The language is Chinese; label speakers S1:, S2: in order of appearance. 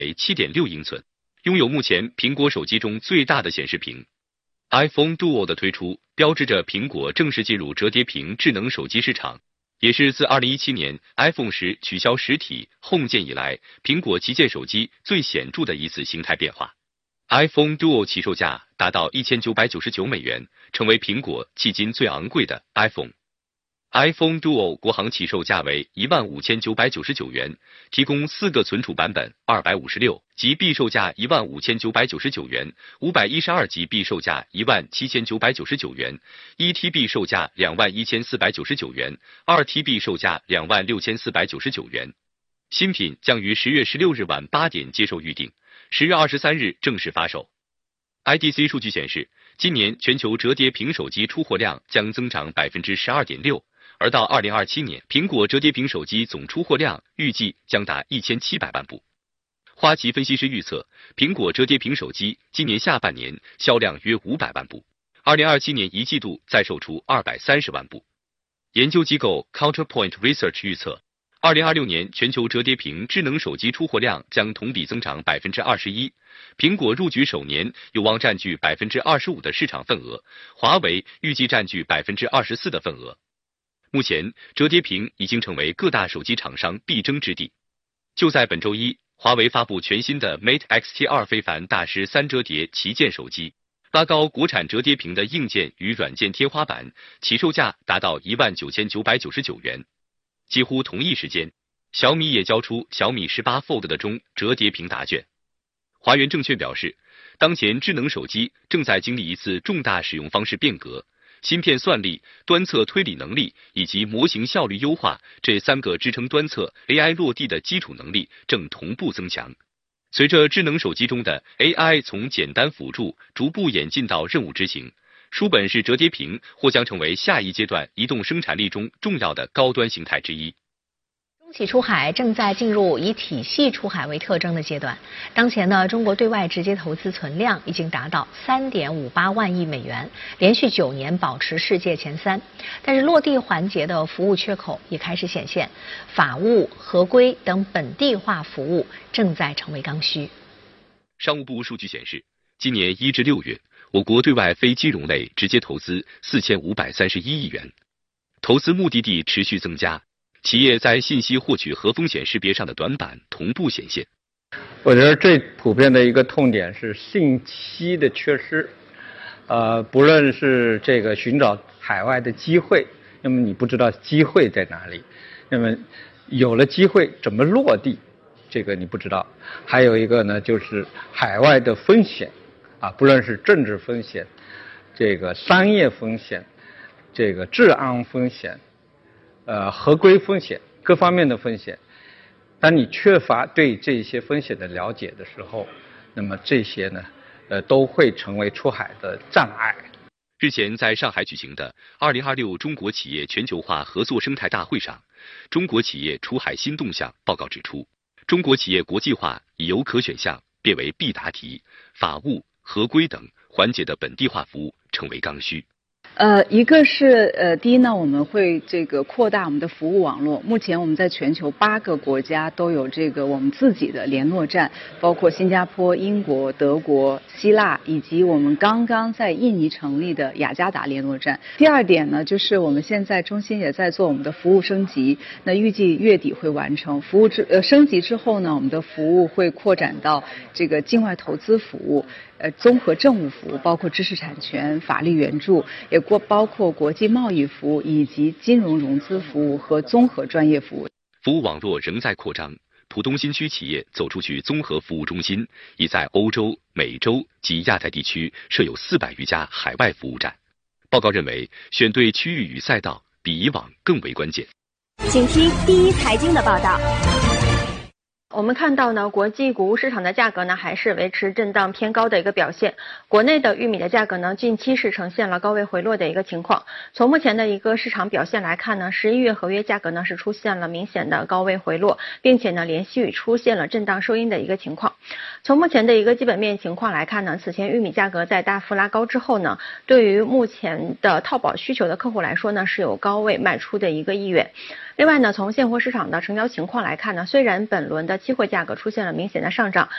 S1: 为 7.6 英寸，拥有目前苹果手机中最大的显示屏。iPhone Duo 的推出，标志着苹果正式进入折叠屏智能手机市场，也是自2017年 iPhone 10取消实体 Home 键以来，苹果旗舰手机最显著的一次形态变化。iPhone Duo 起售价达到1999美元，成为苹果迄今最昂贵的 iPhone。iPhone Duo 国行起售价为15999元，提供4个存储版本，256GB必售价15999元，512GB必售价17999元，1TB 售价21499元，2TB 售价26499元。新品将于10月16日晚8点接受预定，10月23日正式发售。IDC 数据显示，今年全球折叠屏手机出货量将增长 12.6%。而到2027年，苹果折叠屏手机总出货量预计将达1700万部。花旗分析师预测，苹果折叠屏手机今年下半年销量约500万部，2027年一季度再售出230万部。研究机构 Counterpoint Research 预测，2026年全球折叠屏智能手机出货量将同比增长 21%， 苹果入局首年有望占据 25% 的市场份额，华为预计占据 24% 的份额。目前，折叠屏已经成为各大手机厂商必争之地。就在本周一，华为发布全新的 Mate X-T2 非凡大师3折叠旗舰手机，拉高国产折叠屏的硬件与软件天花板，起售价达到19999元。几乎同一时间，小米也交出小米18 Fold 的中折叠屏答卷。华源证券表示，当前智能手机正在经历一次重大使用方式变革。芯片算力、端侧推理能力以及模型效率优化这3个支撑端侧 AI 落地的基础能力正同步增强。随着智能手机中的 AI 从简单辅助逐步演进到任务执行，书本式折叠屏或将成为下一阶段移动生产力中重要的高端形态之一。
S2: 中企出海正在进入以体系出海为特征的阶段。当前呢，中国对外直接投资存量已经达到 3.58 万亿美元，连续9年保持世界前3。但是落地环节的服务缺口也开始显现，法务、合规等本地化服务正在成为刚需。
S1: 商务部数据显示，今年1至6月，我国对外非金融类直接投资4531亿元，投资目的地持续增加。企业在信息获取和风险识别上的短板同步显现。
S3: 我觉得最普遍的一个痛点是信息的缺失。不论是这个寻找海外的机会，那么你不知道机会在哪里，那么有了机会怎么落地，这个你不知道。还有一个呢，就是海外的风险不论是政治风险、这个商业风险、这个治安风险。合规风险，各方面的风险，当你缺乏对这些风险的了解的时候，那么这些呢，都会成为出海的障碍。
S1: 日前在上海举行的2026中国企业全球化合作生态大会上，中国企业出海新动向报告指出，中国企业国际化已由可选项变为必答题，法务、合规等环节的本地化服务成为刚需。
S4: 一个是第一呢，我们会这个扩大我们的服务网络。目前我们在全球8个国家都有这个我们自己的联络站，包括新加坡、英国、德国、希腊，以及我们刚刚在印尼成立的雅加达联络站。第二点呢，就是我们现在中心也在做我们的服务升级，那预计月底会完成。升级之后呢，我们的服务会扩展到这个境外投资服务。综合政务服务，包括知识产权、法律援助，也包括国际贸易服务以及金融融资服务和综合专业服务。
S1: 服务网络仍在扩张，浦东新区企业走出去综合服务中心已在欧洲、美洲及亚太地区设有400余家海外服务站。报告认为，选对区域与赛道比以往更为关键。
S5: 请听第一财经的报道。
S6: 我们看到呢，国际谷物市场的价格呢还是维持震荡偏高的一个表现。国内的玉米的价格呢，近期是呈现了高位回落的一个情况。从目前的一个市场表现来看呢，11月合约价格呢是出现了明显的高位回落，并且呢连续出现了震荡收阴的一个情况。从目前的一个基本面情况来看呢，此前玉米价格在大幅拉高之后呢，对于目前的套保需求的客户来说呢，是有高位卖出的一个意愿。 另外呢，从现货市场的成交情况来看呢，虽然本轮的期货价格出现了明显的上涨，